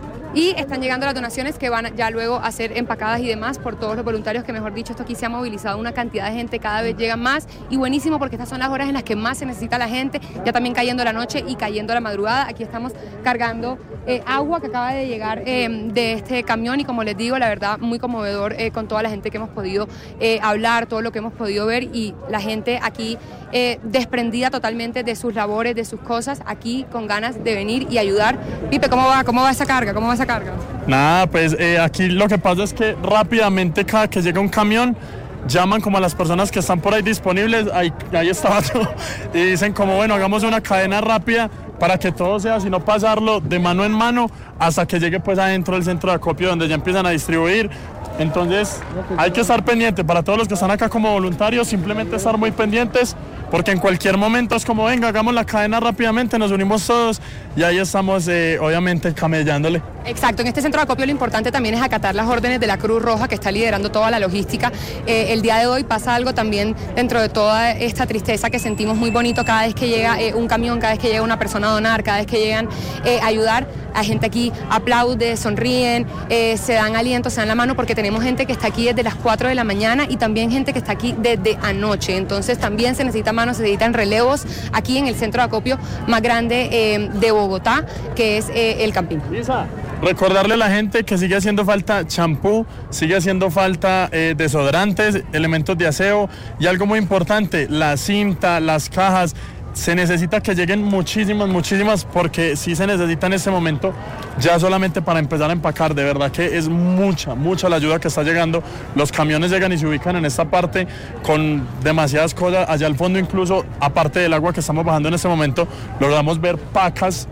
Y están llegando las donaciones que van ya luego a ser empacadas y demás por todos los voluntarios, que mejor dicho, esto aquí se ha movilizado una cantidad de gente, cada vez llegan más, y buenísimo porque estas son las horas en las que más se necesita la gente, ya también cayendo la noche y cayendo la madrugada. Aquí estamos cargando agua que acaba de llegar de este camión, y como les digo, la verdad muy conmovedor con toda la gente que hemos podido hablar, todo lo que hemos podido ver, y la gente aquí desprendida totalmente de sus labores, de sus cosas, aquí con ganas de venir y ayudar. Pipe, ¿cómo va esa carga? ¿Cómo va esa carga? Nada, pues aquí lo que pasa es que rápidamente cada que llega un camión llaman como a las personas que están por ahí disponibles, ahí estaba todo, y dicen como bueno, hagamos una cadena rápida para que todo sea, sino pasarlo de mano en mano hasta que llegue pues adentro del centro de acopio donde ya empiezan a distribuir. Entonces hay que estar pendiente para todos los que están acá como voluntarios, simplemente estar muy pendientes, porque en cualquier momento es como venga, hagamos la cadena rápidamente, nos unimos todos y ahí estamos obviamente camellándole. Exacto, en este centro de acopio lo importante también es acatar las órdenes de la Cruz Roja, que está liderando toda la logística. El día de hoy pasa algo también dentro de toda esta tristeza que sentimos muy bonito cada vez que llega un camión, cada vez que llega una persona a donar, cada vez que llegan a ayudar. La gente aquí aplaude, sonríen, se dan aliento, se dan la mano, porque tenemos gente que está aquí desde las 4 de la mañana y también gente que está aquí desde anoche. Entonces también se necesitan manos, se necesitan relevos aquí en el centro de acopio más grande de Bogotá, que es El Campín. Recordarle a la gente que sigue haciendo falta champú, sigue haciendo falta desodorantes, elementos de aseo, y algo muy importante, la cinta, las cajas. Se necesita que lleguen muchísimas, porque sí se necesita en este momento ya solamente para empezar a empacar. De verdad que es mucha la ayuda que está llegando. Los camiones llegan y se ubican en esta parte con demasiadas cosas. Allá al fondo, incluso, aparte del agua que estamos bajando en este momento, logramos ver pacas,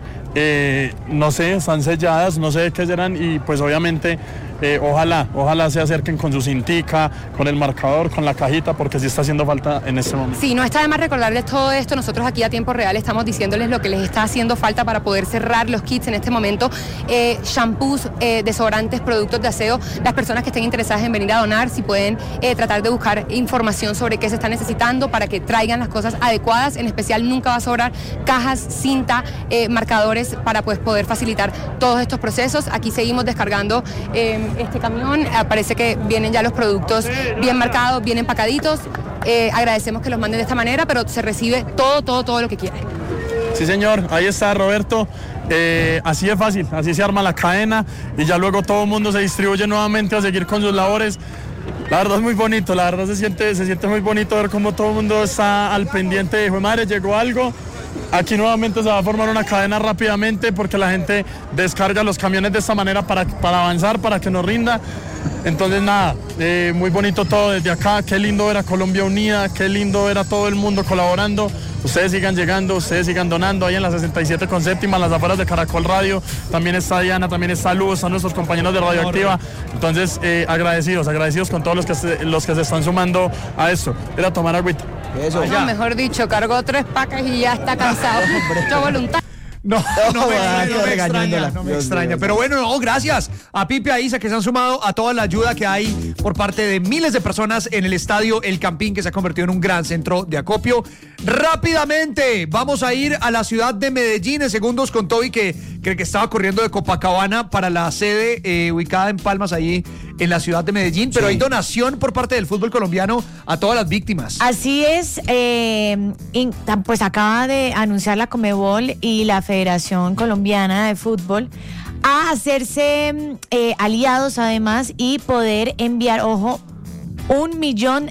no sé, están selladas, no sé de qué serán, y pues obviamente ojalá se acerquen con su cintica, con el marcador, con la cajita, porque sí está haciendo falta en este momento. Sí, no está de más recordarles todo esto. Nosotros aquí a tiempo real estamos diciéndoles lo que les está haciendo falta para poder cerrar los kits en este momento. Shampoos, desodorantes, productos de aseo. Las personas que estén interesadas en venir a donar, si pueden tratar de buscar información sobre qué se está necesitando para que traigan las cosas adecuadas. En especial, nunca va a sobrar cajas, cinta, marcadores, para pues poder facilitar todos estos procesos. Aquí seguimos descargando este camión. Parece que vienen ya los productos bien marcados, bien empacaditos. Agradecemos que los manden de esta manera, pero se recibe todo lo que quieren. Sí, señor, ahí está Roberto. Así es fácil, así se arma la cadena y ya luego todo el mundo se distribuye nuevamente a seguir con sus labores. La verdad es muy bonito, la verdad se siente muy bonito ver cómo todo el mundo está al pendiente de, madre, llegó algo. Aquí nuevamente se va a formar una cadena rápidamente, porque la gente descarga los camiones de esta manera para avanzar, para que nos rinda. Entonces nada, muy bonito todo desde acá. Qué lindo ver a Colombia unida, qué lindo ver a todo el mundo colaborando. Ustedes sigan llegando, ustedes sigan donando ahí en la 67 con séptima, en las afueras de Caracol Radio. También está Diana, también está Luz, están nuestros compañeros de Radioactiva. Entonces agradecidos con todos los que se están sumando a esto. Era tomar agüita. Eso. No, mejor dicho, cargó 3 pacas y ya está cansado. Yo voluntario. No me extraña. Pero bueno, no, gracias a Pipe, a Isa, que se han sumado a toda la ayuda que hay por parte de miles de personas en el estadio El Campín, que se ha convertido en un gran centro de acopio. Rápidamente, vamos a ir a la ciudad de Medellín en segundos con Toby, que estaba corriendo de Copacabana para la sede ubicada en Palmas, ahí en la ciudad de Medellín. Pero hay donación por parte del fútbol colombiano a todas las víctimas. Así es, pues acaba de anunciar la Conmebol y la Federación Colombiana de Fútbol a hacerse aliados además y poder enviar, ojo, $1 millón.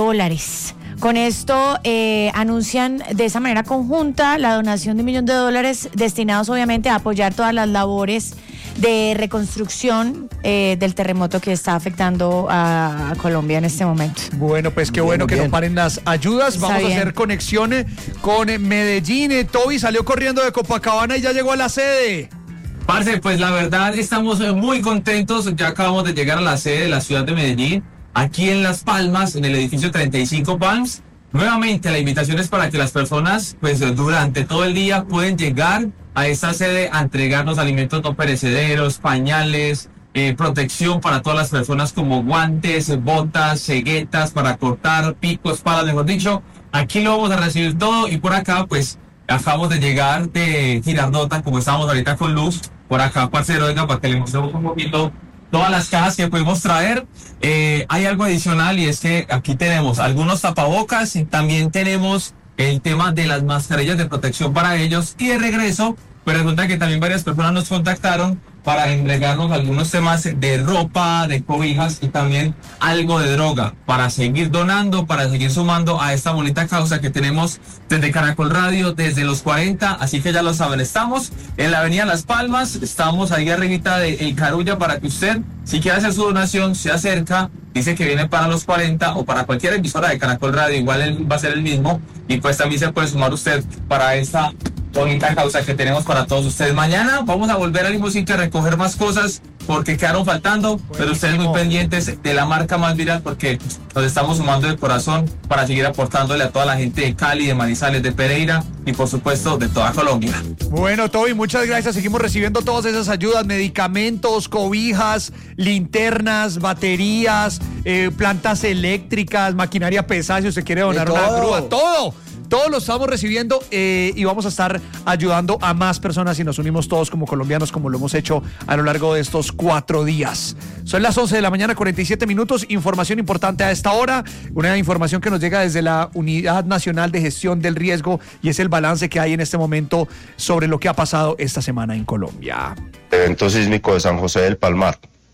Con esto anuncian de esa manera conjunta la donación de $1 millón destinados obviamente a apoyar todas las labores de reconstrucción del terremoto que está afectando a Colombia en este momento. Bueno, pues qué bueno que no paren las ayudas. Está Vamos bien. a hacer conexiones con Medellín. Toby salió corriendo de Copacabana y ya llegó a la sede. Parce, pues la verdad estamos muy contentos. Ya acabamos de llegar a la sede de la ciudad de Medellín, aquí en Las Palmas, en el edificio 35 Palms. Nuevamente, la invitación es para que las personas, pues durante todo el día pueden llegar a esta sede a entregarnos alimentos no perecederos, pañales, protección para todas las personas como guantes, botas, ceguetas para cortar, picos, palas, mejor dicho. Aquí lo vamos a recibir todo y por acá, pues acabamos de llegar de Girardota, como estábamos ahorita con Luz. Por acá, parcero, venga, para que le mostremos un poquito todas las cajas que podemos traer. Hay algo adicional y es que aquí tenemos algunos tapabocas y también tenemos el tema de las mascarillas de protección para ellos. Y de regreso, pues resulta que también varias personas nos contactaron para entregarnos algunos temas de ropa, de cobijas y también algo de droga para seguir donando, para seguir sumando a esta bonita causa que tenemos desde Caracol Radio, desde los 40. Así que ya lo saben, estamos en la avenida Las Palmas, estamos ahí arribita de El Carulla para que usted, si quiere hacer su donación, se acerca, dice que viene para los 40 o para cualquier emisora de Caracol Radio, igual va a ser el mismo, y pues también se puede sumar usted para esta bonita causa que tenemos para todos ustedes. Mañana vamos a volver a Limusín a recoger más cosas porque quedaron faltando, pero ustedes muy pendientes de la marca más viral porque nos estamos sumando de corazón para seguir aportándole a toda la gente de Cali, de Manizales, de Pereira y por supuesto de toda Colombia. Bueno, Toby, muchas gracias. Seguimos recibiendo todas esas ayudas, medicamentos, cobijas, linternas, baterías, plantas eléctricas, maquinaria pesada, si usted quiere donar una grúa, todo. Todos lo estamos recibiendo y vamos a estar ayudando a más personas y nos unimos todos como colombianos, como lo hemos hecho a lo largo de estos 4 días. Son las 11 de la mañana, 47 minutos. Información importante a esta hora. Una información que nos llega desde la Unidad Nacional de Gestión del Riesgo y es el balance que hay en este momento sobre lo que ha pasado esta semana en Colombia. Evento sísmico de San José del Palmar.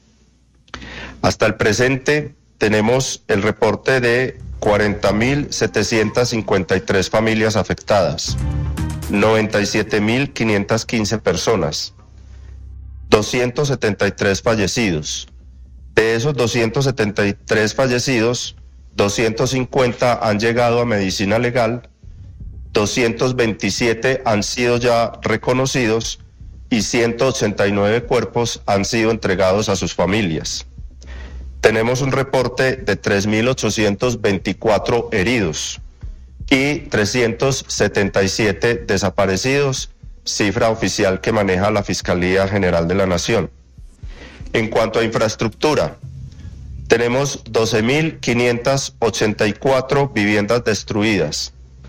Hasta el presente tenemos el reporte de 40.753 familias afectadas, 97.515 personas, 273 fallecidos. De esos 273 fallecidos, 250 han llegado a medicina legal, 227 han sido ya reconocidos y 189 cuerpos han sido entregados a sus familias. Tenemos un reporte de 3.824 heridos y 377 desaparecidos, cifra oficial que maneja la Fiscalía General de la Nación. En cuanto a infraestructura, tenemos 12.584 viviendas destruidas,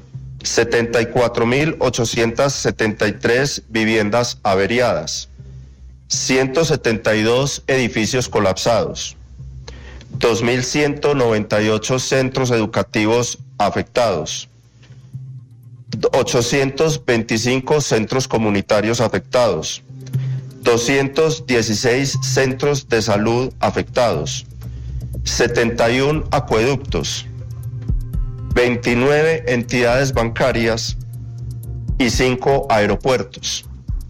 74.873 viviendas averiadas, 172 edificios colapsados, 2.198 centros educativos afectados, 825 centros comunitarios afectados, 216 centros de salud afectados, 71 acueductos, 29 entidades bancarias y 5 aeropuertos.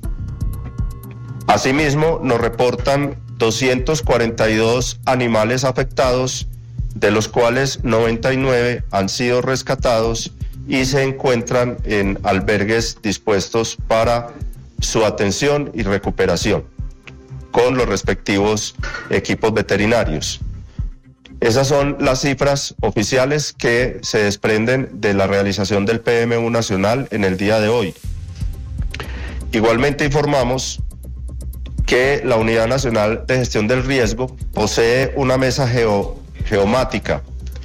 Asimismo, nos reportan 242 animales afectados, de los cuales 99 han sido rescatados y se encuentran en albergues dispuestos para su atención y recuperación, con los respectivos equipos veterinarios. Esas son las cifras oficiales que se desprenden de la realización del PM1 nacional en el día de hoy. Igualmente informamos que la Unidad Nacional de Gestión del Riesgo posee una mesa geomática.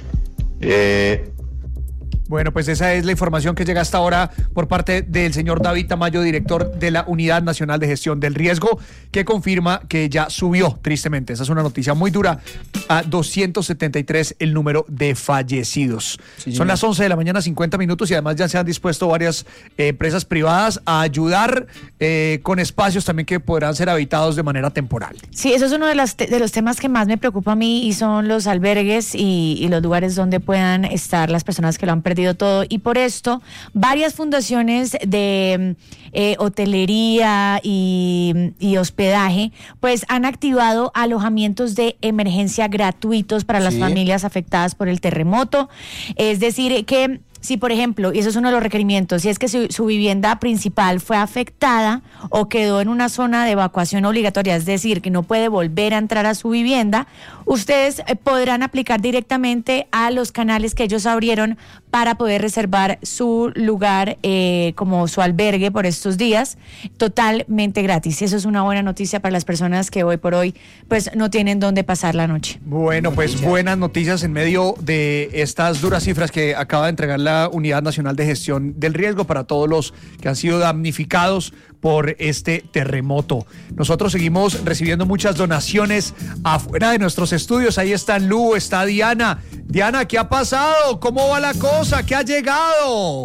Bueno, pues esa es la información que llega hasta ahora por parte del señor David Tamayo, director de la Unidad Nacional de Gestión del Riesgo, que confirma que ya subió, tristemente, esa es una noticia muy dura, a 273 el número de fallecidos. Sí, son las 11 de la mañana, 50 minutos, y además ya se han dispuesto varias empresas privadas a ayudar con espacios también que podrán ser habitados de manera temporal. Sí, eso es uno de los temas que más me preocupa a mí, y son los albergues y los lugares donde puedan estar las personas que lo han perdido todo, y por esto varias fundaciones de hotelería y hospedaje pues han activado alojamientos de emergencia gratuitos para las familias afectadas por el terremoto. Es decir, que si, por ejemplo, y eso es uno de los requerimientos, si es que su vivienda principal fue afectada o quedó en una zona de evacuación obligatoria, es decir, que no puede volver a entrar a su vivienda, ustedes podrán aplicar directamente a los canales que ellos abrieron para poder reservar su lugar como su albergue por estos días, totalmente gratis. Y eso es una buena noticia para las personas que hoy por hoy pues no tienen dónde pasar la noche. Bueno, pues buenas noticias en medio de estas duras cifras que acaba de entregar la Unidad Nacional de Gestión del Riesgo para todos los que han sido damnificados por este terremoto. Nosotros seguimos recibiendo muchas donaciones afuera de nuestros estudios. Ahí está Lu, está Diana. Diana, ¿qué ha pasado? ¿Cómo va la cosa? ¿Qué ha llegado?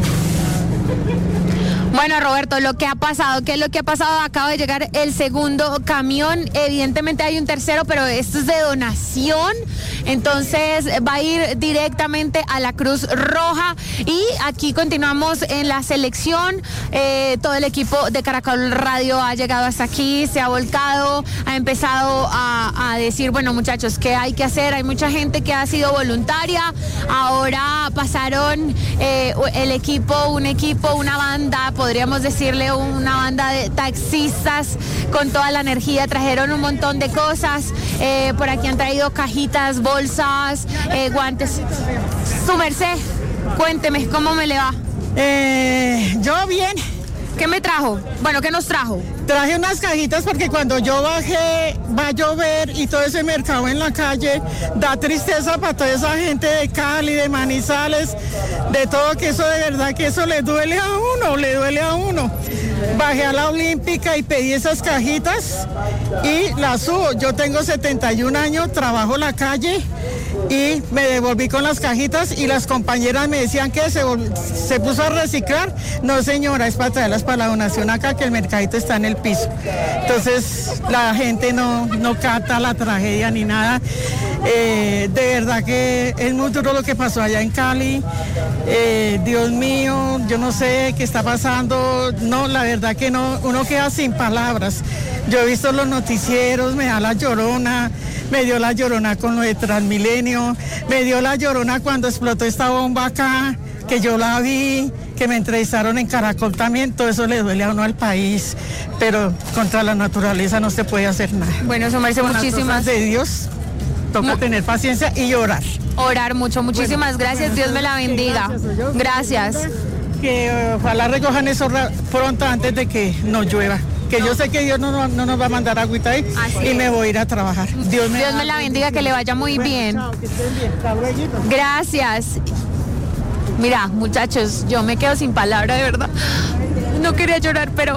Bueno, Roberto, lo que ha pasado, ¿qué es lo que ha pasado? Acaba de llegar el segundo camión, evidentemente hay un tercero, pero esto es de donación, entonces va a ir directamente a la Cruz Roja, y aquí continuamos en la selección. Todo el equipo de Caracol Radio ha llegado hasta aquí, se ha volcado, ha empezado a decir, bueno, muchachos, ¿qué hay que hacer? Hay mucha gente que ha sido voluntaria, ahora pasaron una banda, podríamos decirle una banda de taxistas con toda la energía, trajeron un montón de cosas, por aquí han traído cajitas, bolsas, guantes. Su merced, cuénteme, ¿cómo me le va? Yo bien. ¿Qué me trajo? Bueno, ¿qué nos trajo? Traje unas cajitas porque cuando yo bajé va a llover y todo ese mercado en la calle da tristeza para toda esa gente de Cali, de Manizales, de todo, que eso de verdad que eso le duele a uno. Bajé a la Olímpica y pedí esas cajitas y las subo. Yo tengo 71 años, trabajo en la calle y me devolví con las cajitas y las compañeras me decían que se puso a reciclar. No, señora, es para traerlas para la donación acá, que el mercadito está en el piso. Entonces la gente no capta la tragedia ni nada. De verdad que es muy duro lo que pasó allá en Cali. Dios mío, yo no sé qué está pasando. No, la verdad que no, uno queda sin palabras. Yo he visto los noticieros, me da la llorona. Me dio la llorona con lo de Transmilenio, me dio la llorona cuando explotó esta bomba acá, que yo la vi, que me entrevistaron en Caracol también. Todo eso le duele a uno al país, pero contra la naturaleza no se puede hacer nada. Bueno, eso merece muchísimas de Dios. Toca tener paciencia y orar. Orar mucho, muchísimas gracias, Dios me la bendiga. Gracias. Que ojalá recojan eso pronto antes de que nos llueva. Que yo sé que Dios no nos va a mandar agüita ahí. Así y me voy a ir a trabajar. Dios me la bendiga, que le vaya muy bien. Chao, que estén bien. Hasta luego. Gracias. Mira, muchachos, yo me quedo sin palabra, de verdad. No quería llorar, pero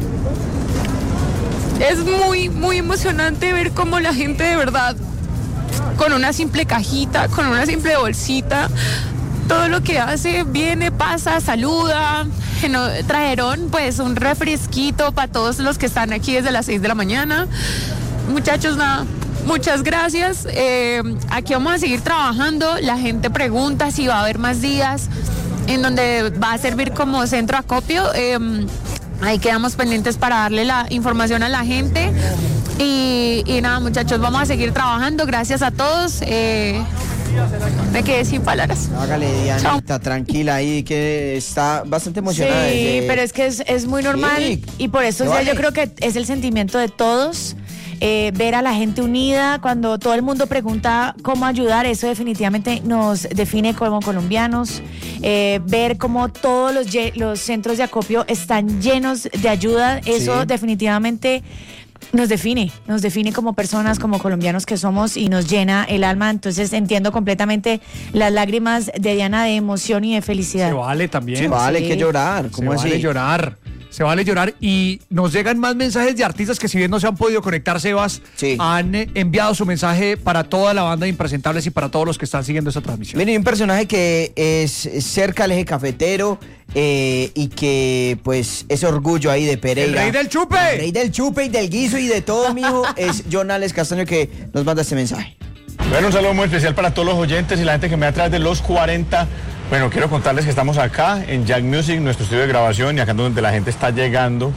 es muy, muy emocionante ver cómo la gente de verdad, con una simple cajita, con una simple bolsita, todo lo que hace, viene, pasa, saluda. Trajeron pues un refresquito para todos los que están aquí desde las 6 de la mañana. Muchachos, nada, muchas gracias. Aquí vamos a seguir trabajando. La gente pregunta si va a haber más días en donde va a servir como centro acopio. Ahí quedamos pendientes para darle la información a la gente. Y nada, muchachos, vamos a seguir trabajando. Gracias a todos. Me quedé sin palabras. Hágale, Dianita, tranquila ahí, que está bastante emocionada. Sí, pero es que es muy normal, sí, y por eso, o sea, yo creo que es el sentimiento de todos. ver a la gente unida, cuando todo el mundo pregunta cómo ayudar, eso definitivamente nos define como colombianos. Ver cómo todos los centros de acopio están llenos de ayuda, eso definitivamente nos define como personas, como colombianos que somos, y nos llena el alma. Entonces entiendo completamente las lágrimas de Diana de emoción y de felicidad. Se vale también. Se vale que llorar, ¿cómo así? Se vale llorar, y nos llegan más mensajes de artistas que, si bien no se han podido conectar, Sebas, han enviado su mensaje para toda la banda de Impresentables y para todos los que están siguiendo esta transmisión. Miren, un personaje que es cerca al eje cafetero y que pues es orgullo ahí de Pereira. ¡El rey del chupe! El rey del chupe y del guiso y de todo, mijo, es John Alex Castaño, que nos manda este mensaje. Bueno, un saludo muy especial para todos los oyentes y la gente que me va a través de los 40. Bueno, quiero contarles que estamos acá en Jack Music, nuestro estudio de grabación, y acá donde la gente está llegando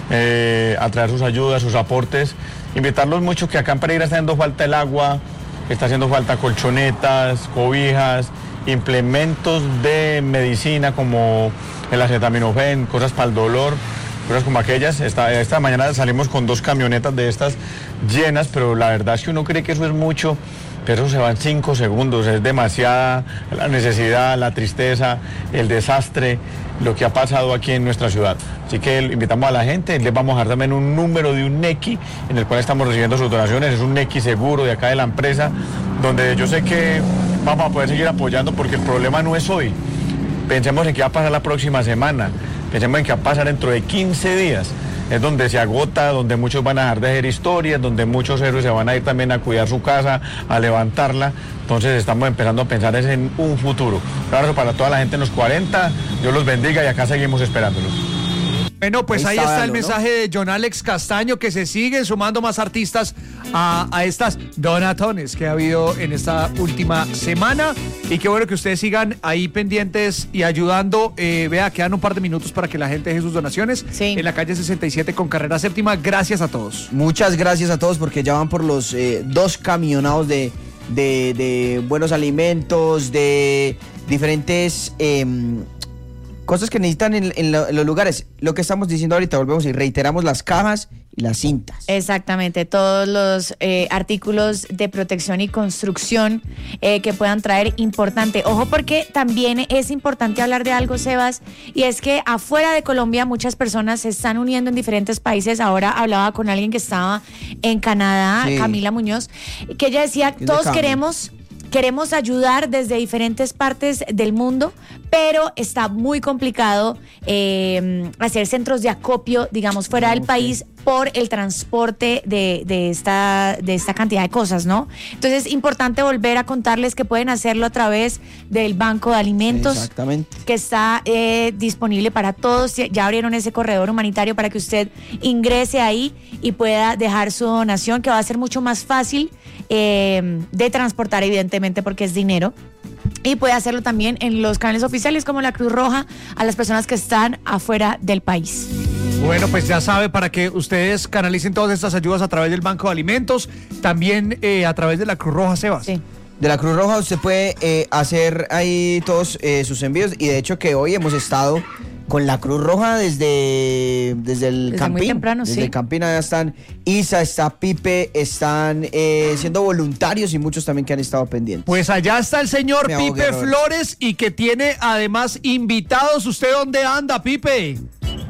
a traer sus ayudas, sus aportes. Invitarlos mucho, que acá en Pereira está haciendo falta el agua, está haciendo falta colchonetas, cobijas, implementos de medicina como el acetaminofén, cosas para el dolor, cosas como aquellas. Esta mañana salimos con 2 camionetas de estas llenas, pero la verdad es que uno cree que eso es mucho, pero eso se va en 5 segundos, es demasiada la necesidad, la tristeza, el desastre, lo que ha pasado aquí en nuestra ciudad. Así que invitamos a la gente, les vamos a dar también un número de un NECI en el cual estamos recibiendo sus donaciones, es un NECI seguro de acá de la empresa, donde yo sé que vamos a poder seguir apoyando, porque el problema no es hoy. Pensemos en qué va a pasar la próxima semana, pensemos en qué va a pasar dentro de 15 días. Es donde se agota, donde muchos van a dejar de hacer historias, donde muchos héroes se van a ir también a cuidar su casa, a levantarla. Entonces estamos empezando a pensar en un futuro. Un abrazo para toda la gente en los 40, Dios los bendiga, y acá seguimos esperándolos. Bueno, pues ahí está el mensaje de John Alex Castaño, que se siguen sumando más artistas a estas donatones que ha habido en esta última semana, y qué bueno que ustedes sigan ahí pendientes y ayudando. Vea, quedan un par de minutos para que la gente deje sus donaciones en la calle 67 con carrera séptima. Gracias a todos. Muchas gracias a todos, porque ya van por los 2 camionados de buenos alimentos, de diferentes cosas que necesitan en los lugares. Lo que estamos diciendo ahorita, volvemos y reiteramos: las cajas y las cintas. Exactamente, todos los artículos de protección y construcción que puedan traer, importante. Ojo, porque también es importante hablar de algo, Sebas, y es que afuera de Colombia muchas personas se están uniendo en diferentes países. Ahora hablaba con alguien que estaba en Canadá, Camila Muñoz, que ella decía, todos queremos ayudar desde diferentes partes del mundo, pero está muy complicado hacer centros de acopio, digamos, fuera del país, por el transporte de esta cantidad de cosas, ¿no? Entonces es importante volver a contarles que pueden hacerlo a través del Banco de Alimentos, que está disponible para todos. Ya abrieron ese corredor humanitario para que usted ingrese ahí y pueda dejar su donación, que va a ser mucho más fácil de transportar, evidentemente, porque es dinero. Y puede hacerlo también en los canales oficiales como la Cruz Roja, a las personas que están afuera del país. Bueno, pues ya sabe, para que ustedes canalicen todas estas ayudas a través del Banco de Alimentos, también a través de la Cruz Roja, Sebas. Sí. De la Cruz Roja usted puede hacer ahí todos sus envíos, y de hecho que hoy hemos estado con la Cruz Roja desde el Campín. Muy temprano, desde el Campín. Allá están Isa, está Pipe, están siendo voluntarios, y muchos también que han estado pendientes. Pues allá está el señor Pipe Flores, y que tiene además invitados. ¿Usted dónde anda, Pipe?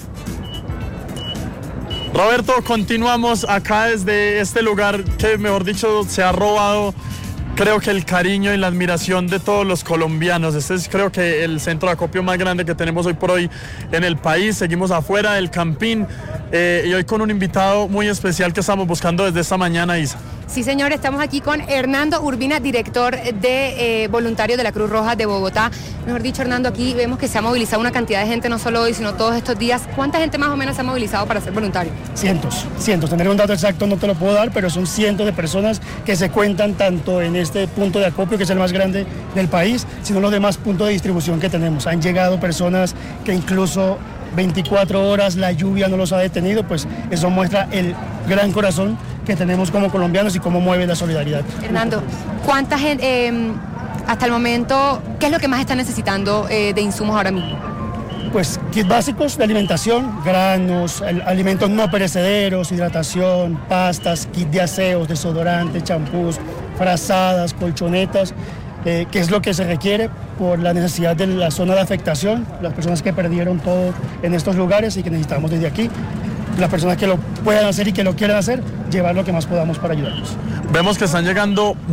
Roberto, continuamos acá desde este lugar que, mejor dicho, se ha robado, creo que el cariño y la admiración de todos los colombianos. Este es, creo que, el centro de acopio más grande que tenemos hoy por hoy en el país. Seguimos afuera del Campín, y hoy con un invitado muy especial que estamos buscando desde esta mañana, Isa. Sí, señor, estamos aquí con Hernando Urbina, director de voluntarios de la Cruz Roja de Bogotá. Mejor dicho, Hernando, aquí vemos que se ha movilizado una cantidad de gente, no solo hoy, sino todos estos días. ¿Cuánta gente más o menos se ha movilizado para ser voluntario? Cientos. Tener un dato exacto no te lo puedo dar, pero son cientos de personas que se cuentan tanto en este punto de acopio, que es el más grande del país, sino los demás puntos de distribución que tenemos. Han llegado personas que incluso 24 horas la lluvia no los ha detenido, pues eso muestra el gran corazón que tenemos como colombianos y cómo mueve la solidaridad. Hernando, ¿cuánta gente, hasta el momento, qué es lo que más están necesitando de insumos ahora mismo? pues kits básicos de alimentación, granos, alimentos no perecederos, hidratación, pastas, kit de aseos, desodorantes, champús, frazadas, colchonetas, que es lo que se requiere por la necesidad de la zona de afectación, las personas que perdieron todo en estos lugares y que necesitamos desde aquí, las personas que lo puedan hacer y que lo quieran hacer, llevar lo que más podamos para ayudarlos. Vemos que están llegando